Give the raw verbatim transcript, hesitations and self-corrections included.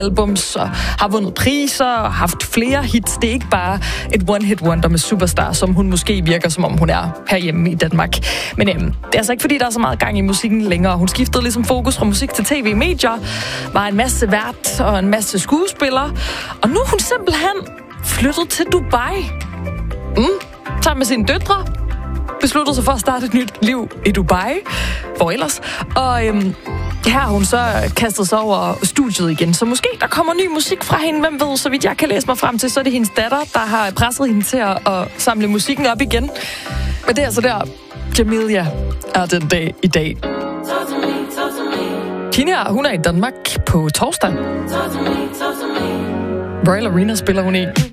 albums og har vundet priser og haft flere hits. Det er ikke bare et one-hit wonder med Superstar, som hun måske virker, som om hun er herhjemme i Danmark. Men øhm, det er altså ikke, fordi der er så meget gang i musikken længere. Hun skiftede ligesom fokus fra musik til tv-medier, var en masse vært og en masse skuespillere. Og nu er hun simpelthen flyttet til Dubai. Mm, sammen med sine døtre. Besluttede sig for at starte et nyt liv i Dubai. Hvor ellers? Og øhm, her har hun så kastet sig over studiet igen. Så måske der kommer ny musik fra hende. Hvem ved, så vidt jeg kan læse mig frem til, så er det hendes datter, der har presset hende til at, at samle musikken op igen. Men det er altså der, Jamelia er den dag i dag. Kenya, hun er i Danmark på torsdag. Royal Arena spiller hun i.